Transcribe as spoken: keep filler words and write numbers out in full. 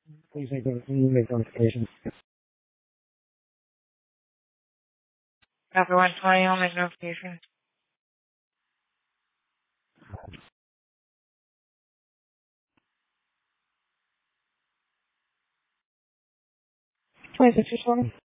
Please make those make notifications. After one twenty, I'll make notification. twenty-six or twenty?